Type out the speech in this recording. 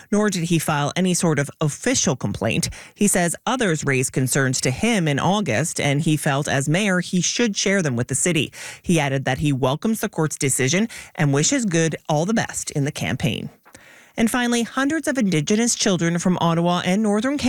nor did he file any sort of official complaint. He says others raised concerns to him in August, and he felt as mayor he should share them with the city. He added that he welcomes the court's decision and wishes Good all the best in the campaign. And finally, hundreds of Indigenous children from Ottawa and Northern Canada